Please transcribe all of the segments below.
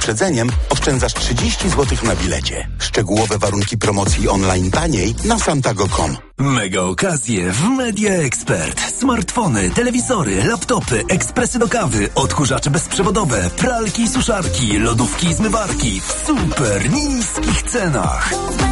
wyprzedzeniem oszczędzasz 30 zł na bilecie. Szczegółowe warunki promocji online taniej na santago.com. Mega okazje w Media Expert. Smartfony, telewizory, laptopy, ekspresy do kawy, odkurzacze bezprzewodowe, pralki i suszarki, lodówki i zmywarki w super niskich cenach.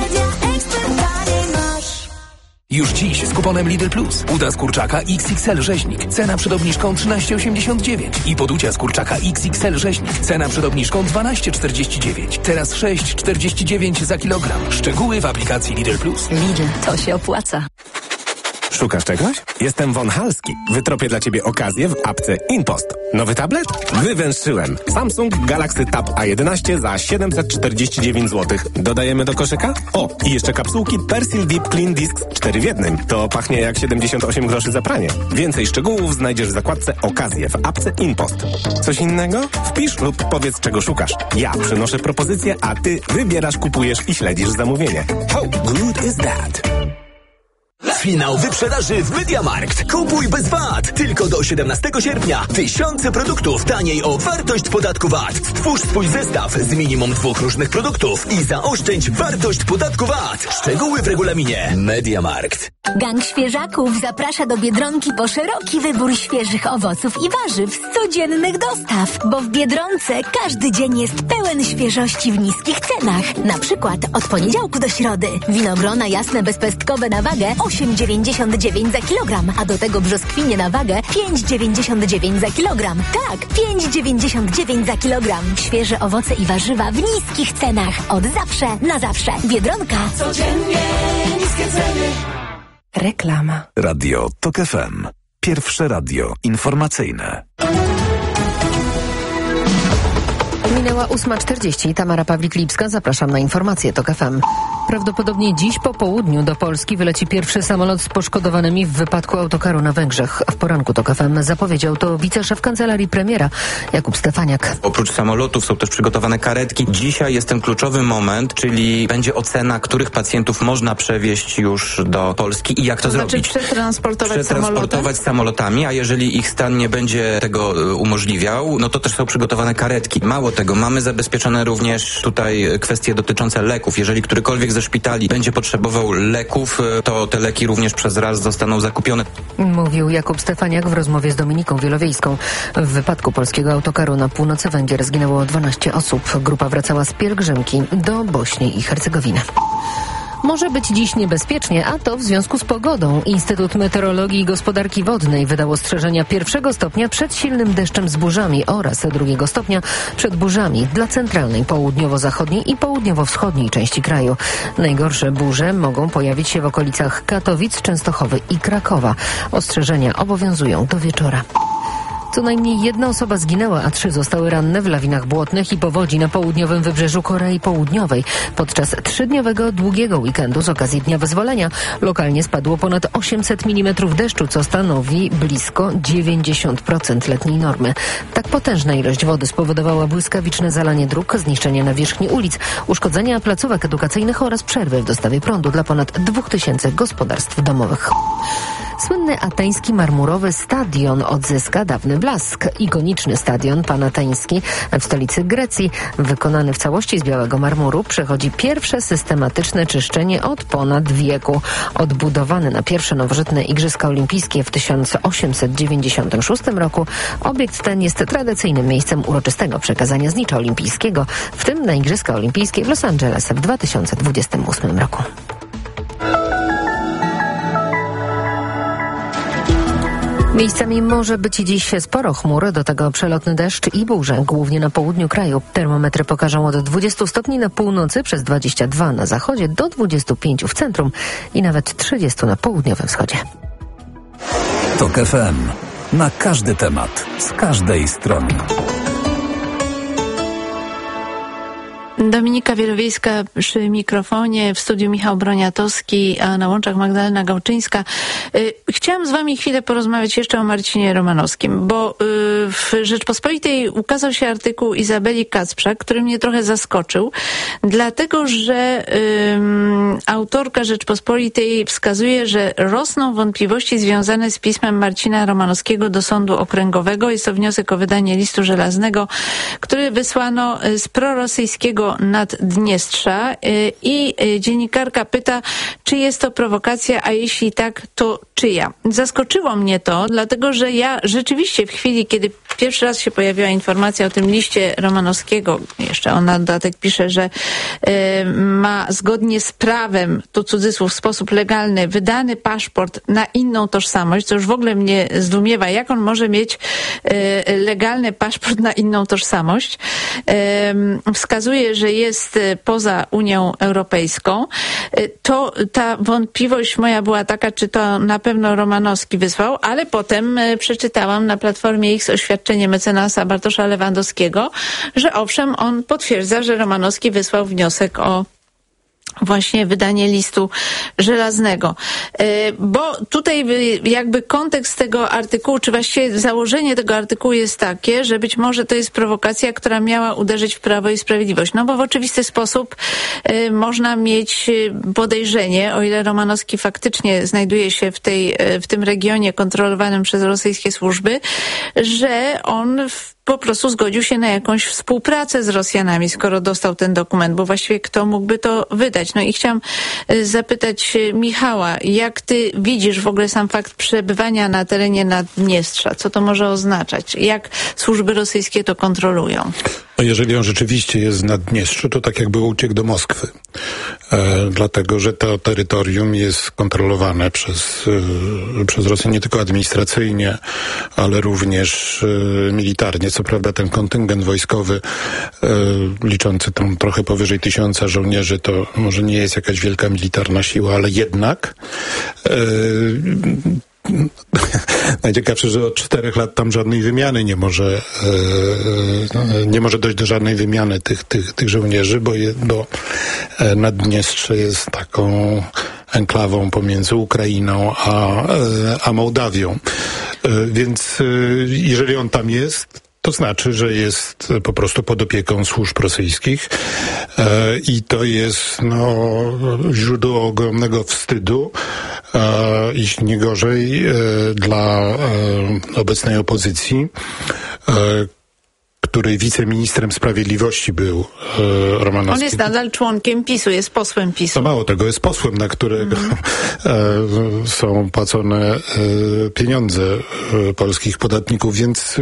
Już dziś z kuponem Lidl Plus. Uda z kurczaka XXL rzeźnik. Cena przed obniżką 13,89. I poducia z kurczaka XXL rzeźnik. Cena przed obniżką 12,49. Teraz 6,49 za kilogram. Szczegóły w aplikacji Lidl Plus. Lidl, to się opłaca. Szukasz czegoś? Jestem Von Halski. Wytropię dla Ciebie okazję w apce InPost. Nowy tablet? Wywęszyłem. Samsung Galaxy Tab A11 za 749 zł. Dodajemy do koszyka? O, i jeszcze kapsułki Persil Deep Clean Discs 4 w 1. To pachnie jak 78 groszy za pranie. Więcej szczegółów znajdziesz w zakładce okazje w apce InPost. Coś innego? Wpisz lub powiedz, czego szukasz. Ja przynoszę propozycję, a Ty wybierasz, kupujesz i śledzisz zamówienie. How good is that? Finał wyprzedaży w MediaMarkt. Kupuj bez VAT. Tylko do 17 sierpnia. Tysiące produktów taniej o wartość podatku VAT. Stwórz swój zestaw z minimum 2 różnych produktów i zaoszczędź wartość podatku VAT. Szczegóły w regulaminie. MediaMarkt. Gang Świeżaków zaprasza do Biedronki po szeroki wybór świeżych owoców i warzyw z codziennych dostaw. Bo w Biedronce każdy dzień jest pełen świeżości w niskich cenach. Na przykład od poniedziałku do środy. Winogrona jasne bezpestkowe na wagę 8,99 za kilogram, a do tego brzoskwinie na wagę 5,99 za kilogram. Tak, 5,99 za kilogram. Świeże owoce i warzywa w niskich cenach. Od zawsze na zawsze. Biedronka. Codziennie niskie ceny. Reklama. Radio TOK FM. Pierwsze radio informacyjne. Minęła 8:40. Tamara Pawlik-Lipska. Zapraszam na informacje TOK FM. Prawdopodobnie dziś po południu do Polski wyleci pierwszy samolot z poszkodowanymi w wypadku autokaru na Węgrzech. W poranku TOK FM zapowiedział to wiceszef kancelarii premiera Jakub Stefaniak. Oprócz samolotów są też przygotowane karetki. Dzisiaj jest ten kluczowy moment, czyli będzie ocena, których pacjentów można przewieźć już do Polski i jak to zrobić. Przetransportować samolotami, a jeżeli ich stan nie będzie tego umożliwiał, no to też są przygotowane karetki. Mało tego, mamy zabezpieczone również tutaj kwestie dotyczące leków. Jeżeli którykolwiek ze szpitali będzie potrzebował leków, to te leki również przez raz zostaną zakupione. Mówił Jakub Stefaniak w rozmowie z Dominiką Wielowiejską. W wypadku polskiego autokaru na północy Węgier zginęło 12 osób. Grupa wracała z pielgrzymki do Bośni i Hercegowiny. Może być dziś niebezpiecznie, a to w związku z pogodą. Instytut Meteorologii i Gospodarki Wodnej wydał ostrzeżenia 1 stopnia przed silnym deszczem z burzami oraz 2 stopnia przed burzami dla centralnej, południowo-zachodniej i południowo-wschodniej części kraju. Najgorsze burze mogą pojawić się w okolicach Katowic, Częstochowy i Krakowa. Ostrzeżenia obowiązują do wieczora. Co najmniej 1 osoba zginęła, a 3 zostały ranne w lawinach błotnych i powodzi na południowym wybrzeżu Korei Południowej. Podczas 3-dniowego długiego weekendu z okazji Dnia Wyzwolenia lokalnie spadło ponad 800 mm deszczu, co stanowi blisko 90% letniej normy. Tak potężna ilość wody spowodowała błyskawiczne zalanie dróg, zniszczenie nawierzchni ulic, uszkodzenia placówek edukacyjnych oraz przerwy w dostawie prądu dla ponad 2000 gospodarstw domowych. Słynny ateński marmurowy stadion odzyska dawny blask. Ikoniczny stadion panateński w stolicy Grecji, wykonany w całości z białego marmuru, przechodzi pierwsze systematyczne czyszczenie od ponad wieku. Odbudowany na pierwsze nowożytne Igrzyska Olimpijskie w 1896 roku, obiekt ten jest tradycyjnym miejscem uroczystego przekazania znicza olimpijskiego, w tym na Igrzyska Olimpijskie w Los Angeles w 2028 roku. Miejscami może być dziś sporo chmur, do tego przelotny deszcz i burze, głównie na południu kraju. Termometry pokażą od 20 stopni na północy, przez 22 na zachodzie, do 25 w centrum i nawet 30 na południowym wschodzie. TOK FM. Na każdy temat, z każdej strony. Dominika Wielowiejska przy mikrofonie, w studiu Michał Broniatowski, a na łączach Magdalena Gałczyńska. Chciałam z wami chwilę porozmawiać jeszcze o Marcinie Romanowskim, bo w Rzeczpospolitej ukazał się artykuł Izabeli Kacprzak, który mnie trochę zaskoczył, dlatego że autorka Rzeczpospolitej wskazuje, że rosną wątpliwości związane z pismem Marcina Romanowskiego do Sądu Okręgowego. Jest to wniosek o wydanie listu żelaznego, który wysłano z prorosyjskiego Naddniestrza i dziennikarka pyta, czy jest to prowokacja, a jeśli tak, to czyja? Zaskoczyło mnie to, dlatego że ja rzeczywiście w chwili, kiedy pierwszy raz się pojawiła informacja o tym liście Romanowskiego, jeszcze on na dodatek pisze, że ma zgodnie z prawem, tu cudzysłów, w sposób legalny, wydany paszport na inną tożsamość, co już w ogóle mnie zdumiewa, jak on może mieć legalny paszport na inną tożsamość. Wskazuje, że jest poza Unią Europejską, to ta wątpliwość moja była taka, czy to na pewno Romanowski wysłał, ale potem przeczytałam na Platformie X oświadczenie mecenasa Bartosza Lewandowskiego, że owszem, on potwierdza, że Romanowski wysłał wniosek o właśnie wydanie listu żelaznego. Bo tutaj jakby kontekst tego artykułu, czy właściwie założenie tego artykułu jest takie, że być może to jest prowokacja, która miała uderzyć w Prawo i Sprawiedliwość. No bo w oczywisty sposób można mieć podejrzenie, o ile Romanowski faktycznie znajduje się w tym regionie kontrolowanym przez rosyjskie służby, że on po prostu zgodził się na jakąś współpracę z Rosjanami, skoro dostał ten dokument, bo właściwie kto mógłby to wydać? No i chciałam zapytać Michała, jak ty widzisz w ogóle sam fakt przebywania na terenie Naddniestrza? Co to może oznaczać? Jak służby rosyjskie to kontrolują? No jeżeli on rzeczywiście jest w Naddniestrzu, to tak jakby uciekł do Moskwy. Dlatego, że to terytorium jest kontrolowane przez Rosję nie tylko administracyjnie, ale również militarnie. Co prawda ten kontyngent wojskowy liczący tam trochę powyżej 1000 żołnierzy to może nie jest jakaś wielka militarna siła, ale jednak najciekawsze, że od 4 lat tam żadnej wymiany nie może dojść do żadnej wymiany tych żołnierzy, bo Naddniestrze jest taką enklawą pomiędzy Ukrainą a Mołdawią. Więc jeżeli on tam jest, to znaczy, że jest po prostu pod opieką służb rosyjskich i to jest źródło ogromnego wstydu, jeśli nie gorzej, dla obecnej opozycji, której wiceministrem sprawiedliwości był Romanowski. On jest nadal członkiem PiS-u, jest posłem PiS-u. No mało tego, jest posłem, na którego są płacone pieniądze polskich podatników, więc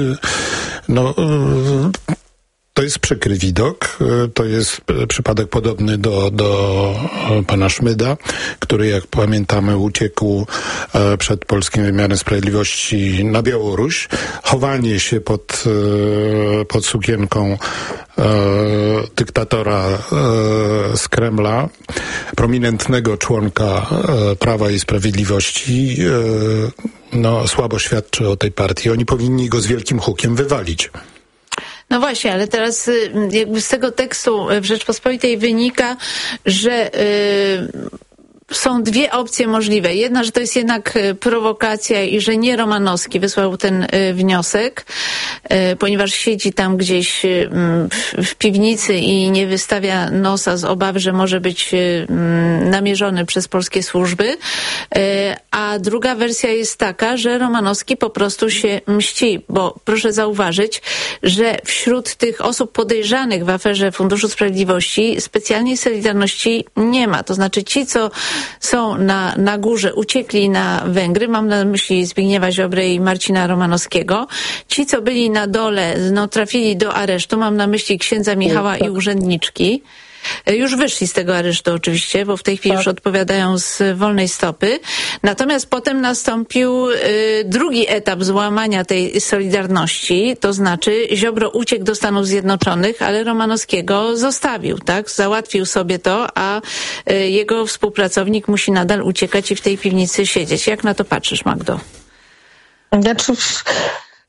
to jest przykry widok. To jest przypadek podobny do pana Szmyda, który, jak pamiętamy, uciekł przed polskim wymiarem sprawiedliwości na Białoruś. Chowanie się pod sukienką dyktatora z Kremla, prominentnego członka Prawa i Sprawiedliwości, słabo świadczy o tej partii. Oni powinni go z wielkim hukiem wywalić. No właśnie, ale teraz jakby z tego tekstu w Rzeczpospolitej wynika, że są dwie opcje możliwe. Jedna, że to jest jednak prowokacja i że nie Romanowski wysłał ten wniosek, ponieważ siedzi tam gdzieś w piwnicy i nie wystawia nosa z obawy, że może być namierzony przez polskie służby. A druga wersja jest taka, że Romanowski po prostu się mści, bo proszę zauważyć, że wśród tych osób podejrzanych w aferze Funduszu Sprawiedliwości specjalnej solidarności nie ma. To znaczy ci, co są na górze, uciekli na Węgry, mam na myśli Zbigniewa Ziobrę i Marcina Romanowskiego. Ci, co byli na dole, trafili do aresztu, mam na myśli księdza Michała i urzędniczki. Już wyszli z tego aresztu oczywiście, bo w tej chwili już odpowiadają z wolnej stopy. Natomiast potem nastąpił drugi etap złamania tej solidarności, to znaczy Ziobro uciekł do Stanów Zjednoczonych, ale Romanowskiego zostawił, tak? Załatwił sobie to, a jego współpracownik musi nadal uciekać i w tej piwnicy siedzieć. Jak na to patrzysz, Magdo? Znaczy,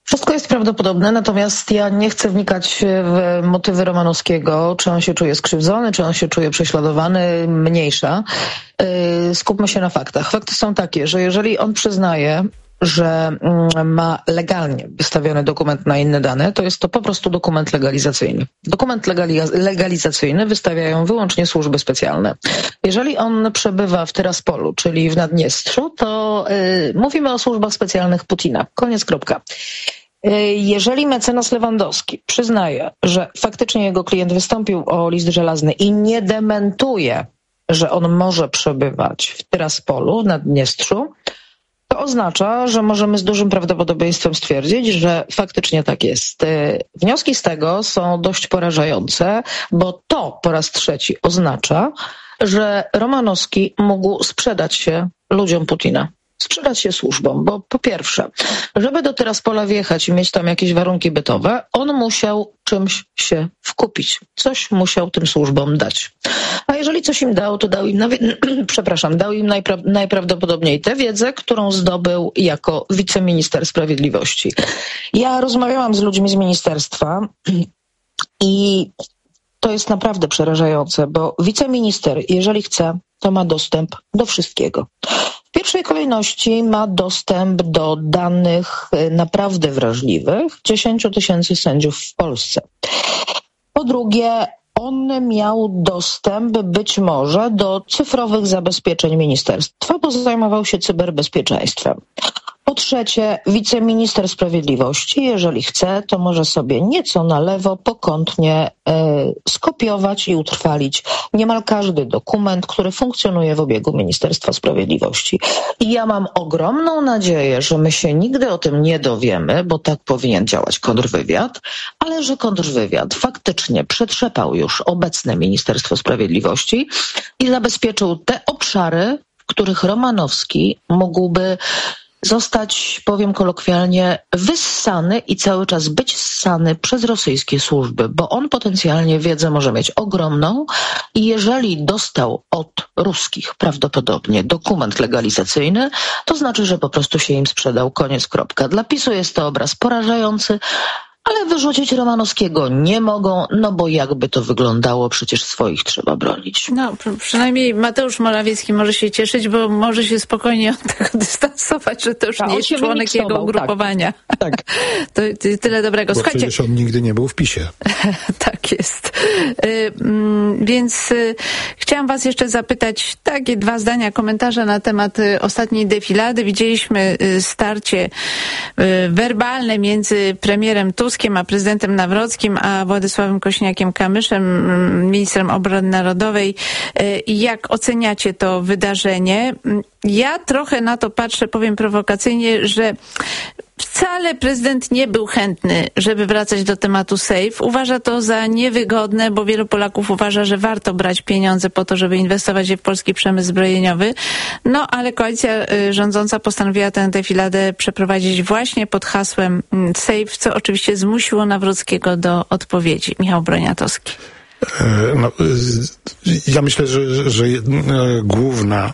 Wszystko jest prawdopodobne, natomiast ja nie chcę wnikać w motywy Romanowskiego, czy on się czuje skrzywdzony, czy on się czuje prześladowany, mniejsza. Skupmy się na faktach. Fakty są takie, że jeżeli on przyznaje, że ma legalnie wystawiony dokument na inne dane, to jest to po prostu dokument legalizacyjny. Dokument legalizacyjny wystawiają wyłącznie służby specjalne. Jeżeli on przebywa w Tyraspolu, czyli w Naddniestrzu, to mówimy o służbach specjalnych Putina. Koniec, kropka. Jeżeli mecenas Lewandowski przyznaje, że faktycznie jego klient wystąpił o list żelazny i nie dementuje, że on może przebywać w Tyraspolu, w Naddniestrzu, to oznacza, że możemy z dużym prawdopodobieństwem stwierdzić, że faktycznie tak jest. Wnioski z tego są dość porażające, bo to po raz trzeci oznacza, że Romanowski mógł sprzedać się ludziom Putina. Sprzedać się służbom, bo po pierwsze, żeby do Tyraspola wjechać i mieć tam jakieś warunki bytowe, on musiał czymś się wkupić. Coś musiał tym służbom dać. A jeżeli coś im dał, to dał im, dał im najprawdopodobniej tę wiedzę, którą zdobył jako wiceminister sprawiedliwości. Ja rozmawiałam z ludźmi z ministerstwa i to jest naprawdę przerażające, bo wiceminister, jeżeli chce, to ma dostęp do wszystkiego. W pierwszej kolejności ma dostęp do danych naprawdę wrażliwych 10 000 sędziów w Polsce. Po drugie, on miał dostęp być może do cyfrowych zabezpieczeń ministerstwa, bo zajmował się cyberbezpieczeństwem. Po trzecie, wiceminister sprawiedliwości, jeżeli chce, to może sobie nieco na lewo, pokątnie skopiować i utrwalić niemal każdy dokument, który funkcjonuje w obiegu Ministerstwa Sprawiedliwości. I ja mam ogromną nadzieję, że my się nigdy o tym nie dowiemy, bo tak powinien działać kontrwywiad, ale że kontrwywiad faktycznie przetrzepał już obecne Ministerstwo Sprawiedliwości i zabezpieczył te obszary, w których Romanowski mógłby zostać, powiem kolokwialnie, wyssany i cały czas być ssany przez rosyjskie służby, bo on potencjalnie wiedzę może mieć ogromną i jeżeli dostał od ruskich prawdopodobnie dokument legalizacyjny, to znaczy, że po prostu się im sprzedał. Koniec, kropka. Dla PiS-u jest to obraz porażający, ale wyrzucić Romanowskiego nie mogą, no bo jakby to wyglądało, przecież swoich trzeba bronić. No, przynajmniej Mateusz Morawiecki może się cieszyć, bo może się spokojnie od tego dystansować, że to już nie jest członek jego ugrupowania. Tak. To tyle dobrego. Bo Słuchajcie, przecież on nigdy nie był w PiS-ie. Tak jest. Więc chciałam was jeszcze zapytać takie 2 zdania, komentarze na temat ostatniej defilady. Widzieliśmy starcie werbalne między premierem Tuskiem a prezydentem Nawrockim, a Władysławem Kosiniakiem-Kamyszem, ministrem obrony narodowej. Jak oceniacie to wydarzenie? Ja trochę na to patrzę, powiem prowokacyjnie, że wcale prezydent nie był chętny, żeby wracać do tematu SAFE. Uważa to za niewygodne, bo wielu Polaków uważa, że warto brać pieniądze po to, żeby inwestować je w polski przemysł zbrojeniowy. No, ale koalicja rządząca postanowiła tę defiladę przeprowadzić właśnie pod hasłem SAFE, co oczywiście zmusiło Nawrockiego do odpowiedzi. Michał Broniatowski. No, ja myślę, że główna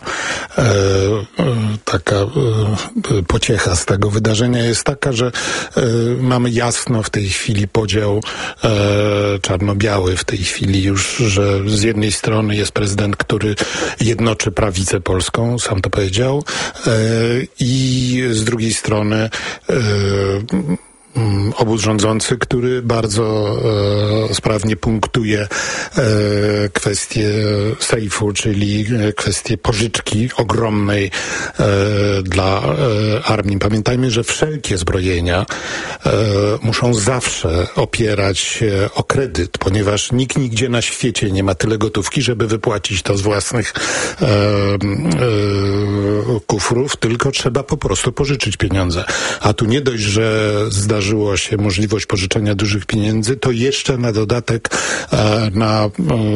taka pociecha z tego wydarzenia jest taka, że mamy jasno w tej chwili podział czarno-biały w tej chwili już, że z jednej strony jest prezydent, który jednoczy prawicę polską, sam to powiedział, i z drugiej strony obóz rządzący, który bardzo sprawnie punktuje kwestię sejfu, czyli kwestię pożyczki ogromnej dla armii. Pamiętajmy, że wszelkie zbrojenia muszą zawsze opierać się o kredyt, ponieważ nikt nigdzie na świecie nie ma tyle gotówki, żeby wypłacić to z własnych kufrów, tylko trzeba po prostu pożyczyć pieniądze. A tu nie dość, że zdarzyło się możliwość pożyczenia dużych pieniędzy, to jeszcze na dodatek na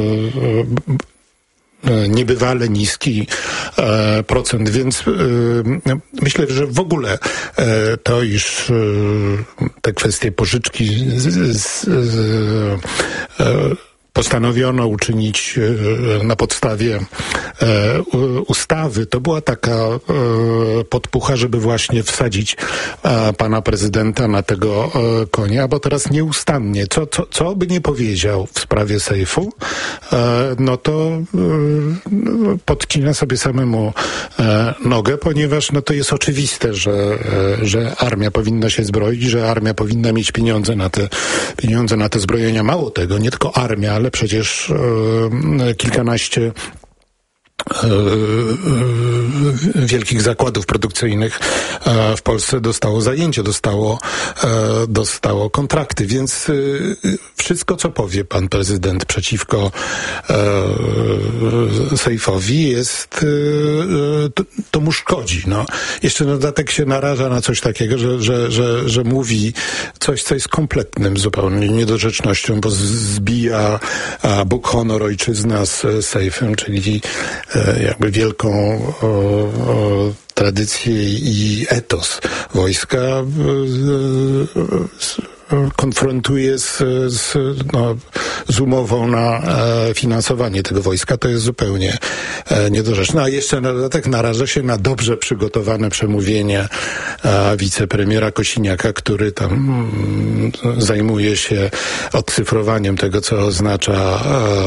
niebywale niski procent, więc myślę, że w ogóle to, iż te kwestie pożyczki postanowiono uczynić na podstawie ustawy, to była taka podpucha, żeby właśnie wsadzić pana prezydenta na tego konia, bo teraz nieustannie, co by nie powiedział w sprawie sejfu, no to podcina sobie samemu nogę, ponieważ no to jest oczywiste, że armia powinna się zbroić, że armia powinna mieć pieniądze na te zbrojenia. Mało tego, nie tylko armia, ale przecież kilkanaście wielkich zakładów produkcyjnych w Polsce dostało zajęcie, dostało kontrakty, więc wszystko, co powie pan prezydent przeciwko sejfowi, to mu szkodzi. No. Jeszcze na dodatek się naraża na coś takiego, że mówi coś, co jest kompletnym zupełnie niedorzecznością, bo zbija Bóg, honor, ojczyzna z sejfem, czyli jakby wielką tradycję i etos wojska konfrontuje z umową na finansowanie tego wojska. To jest zupełnie niedorzeczne. A jeszcze na dodatek naraża się na dobrze przygotowane przemówienie wicepremiera Kosiniaka, który tam zajmuje się odcyfrowaniem tego, co oznacza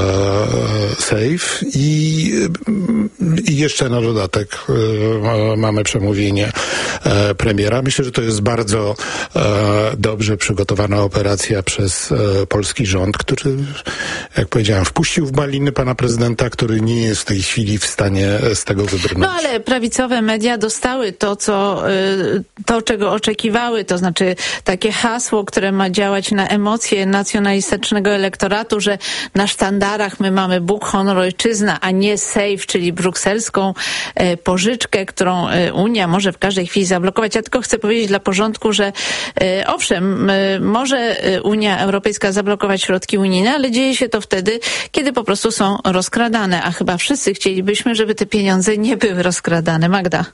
sejf i jeszcze na dodatek mamy przemówienie premiera. Myślę, że to jest bardzo dobrze przygotowana operacja przez polski rząd, który, jak powiedziałem, wpuścił w baliny pana prezydenta, który nie jest w tej chwili w stanie z tego wybrnąć. No ale prawicowe media dostały to, czego oczekiwały, to znaczy takie hasło, które ma działać na emocje nacjonalistycznego elektoratu, że na sztandarach my mamy Bóg, honor, ojczyzna, a nie sejf, czyli brukselską pożyczkę, którą Unia może w każdej chwili zablokować. Ja tylko chcę powiedzieć dla porządku, że owszem, może Unia Europejska zablokować środki unijne, ale dzieje się to wtedy, kiedy po prostu są rozkradane, a chyba wszyscy chcielibyśmy, żeby te pieniądze nie były rozkradane. Magda.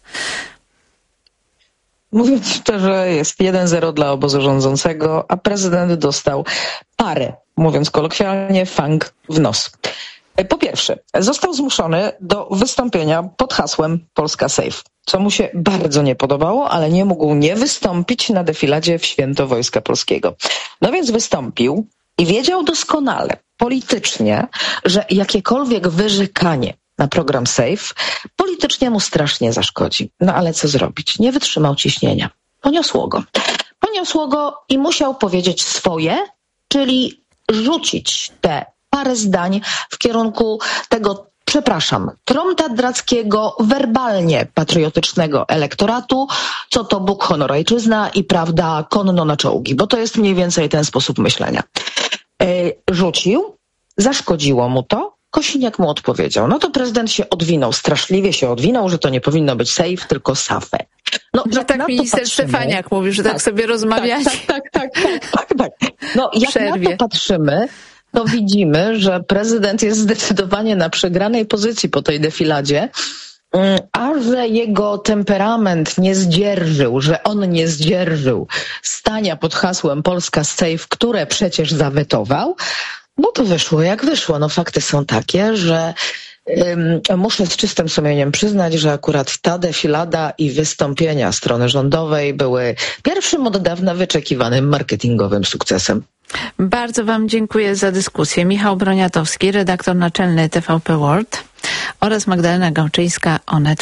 Mówiąc szczerze, jest 1-0 dla obozu rządzącego, a prezydent dostał parę, mówiąc kolokwialnie, fang w nos. Po pierwsze, został zmuszony do wystąpienia pod hasłem Polska Safe, co mu się bardzo nie podobało, ale nie mógł nie wystąpić na defiladzie w Święto Wojska Polskiego. No więc wystąpił i wiedział doskonale, politycznie, że jakiekolwiek wyrzekanie na program Safe politycznie mu strasznie zaszkodzi. No ale co zrobić? Nie wytrzymał ciśnienia. Poniosło go i musiał powiedzieć swoje, czyli rzucić te parę zdań w kierunku tego, tromtadrackiego, werbalnie patriotycznego elektoratu, co to Bóg, honor, ojczyzna i prawda konno na czołgi, bo to jest mniej więcej ten sposób myślenia. Rzucił, zaszkodziło mu to, Kosiniak mu odpowiedział. No to prezydent się odwinął, straszliwie się odwinął, że to nie powinno być safe, tylko SAFE. No, że tak minister Stefaniak mówił, że tak sobie rozmawiali. Tak. No jak na to patrzymy, to widzimy, że prezydent jest zdecydowanie na przegranej pozycji po tej defiladzie, a że jego temperament nie zdzierżył, że on nie zdzierżył stania pod hasłem Polska Safe, które przecież zawetował, no to wyszło jak wyszło. No fakty są takie, że muszę z czystym sumieniem przyznać, że akurat ta defilada i wystąpienia strony rządowej były pierwszym od dawna wyczekiwanym marketingowym sukcesem. Bardzo wam dziękuję za dyskusję. Michał Broniatowski, redaktor naczelny TVP World oraz Magdalena Gałczyńska, Onet.